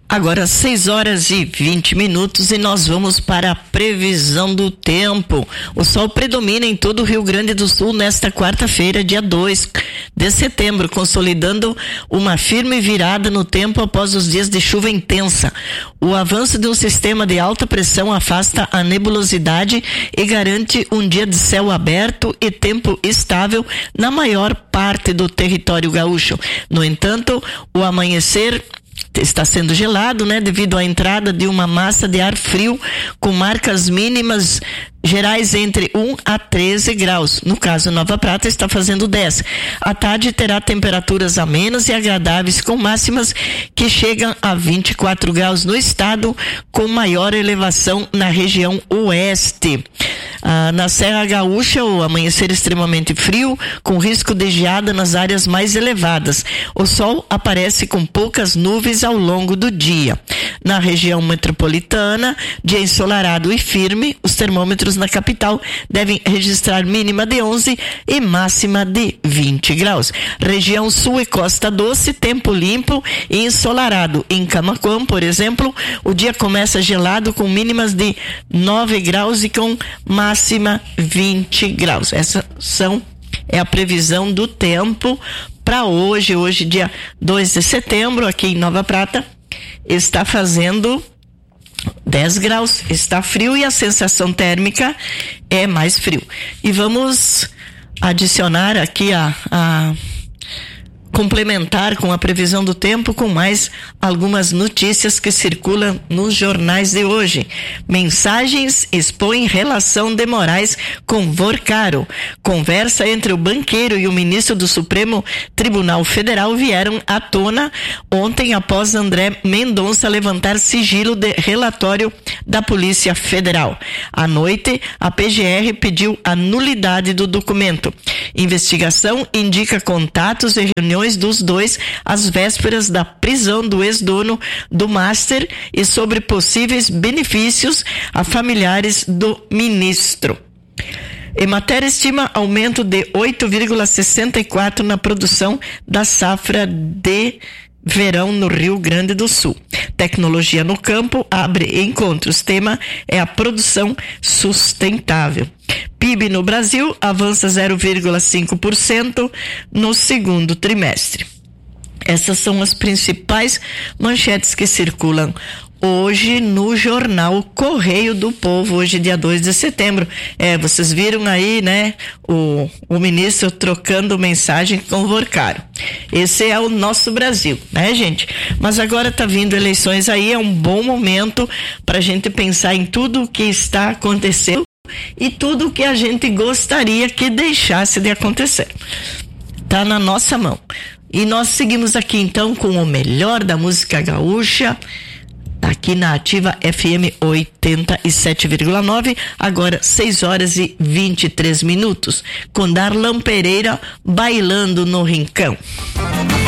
Agora 6h20 e nós vamos para a previsão do tempo. O sol predomina em todo o Rio Grande do Sul nesta quarta-feira, dia 2 de setembro, consolidando uma firme virada no tempo após os dias de chuva intensa. O avanço de um sistema de alta pressão afasta a nebulosidade e garante um dia de céu aberto e tempo estável na maior parte do território gaúcho. No entanto, o amanhecer está sendo gelado, devido à entrada de uma massa de ar frio com marcas mínimas gerais entre 1 a 13 graus. No caso, Nova Prata está fazendo 10. À tarde terá temperaturas amenas e agradáveis com máximas que chegam a 24 graus no estado, com maior elevação na região oeste. Na Serra Gaúcha, o amanhecer extremamente frio, com risco de geada nas áreas mais elevadas. O sol aparece com poucas nuvens ao longo do dia. Na região metropolitana, dia ensolarado e firme, os termômetros na capital devem registrar mínima de 11 e máxima de 20 graus. Região sul e Costa Doce, tempo limpo e ensolarado. Em Camaquã, por exemplo, o dia começa gelado com mínimas de 9 graus e com máxima 20 graus. Essa é a previsão do tempo para hoje, dia 2 de setembro, aqui em Nova Prata. Está fazendo 10 graus, está frio e a sensação térmica é mais frio. E vamos adicionar aqui complementar com a previsão do tempo com mais algumas notícias que circulam nos jornais de hoje. Mensagens expõem relação de Moraes com Vorcaro. Conversa entre o banqueiro e o ministro do Supremo Tribunal Federal vieram à tona ontem após André Mendonça levantar sigilo de relatório da Polícia Federal. À noite, a PGR pediu a nulidade do documento. Investigação indica contatos e reuniões dos dois às vésperas da prisão do ex-dono do Master e sobre possíveis benefícios a familiares do ministro. Emater estima aumento de 8,64% na produção da safra de verão no Rio Grande do Sul. Tecnologia no campo abre encontros. Tema é a produção sustentável. PIB no Brasil avança 0,5% no segundo trimestre. Essas são as principais manchetes que circulam hoje no jornal Correio do Povo, hoje dia 2 de setembro. Vocês viram aí, o ministro trocando mensagem com o Vorcaro. Esse é o nosso Brasil, gente? Mas agora tá vindo eleições aí, é um bom momento pra gente pensar em tudo o que está acontecendo e tudo o que a gente gostaria que deixasse de acontecer. Tá na nossa mão. E nós seguimos aqui então com o melhor da música gaúcha, aqui na Ativa FM 87,9, agora 6h23, com Darlan Pereira, Bailando no Rincão.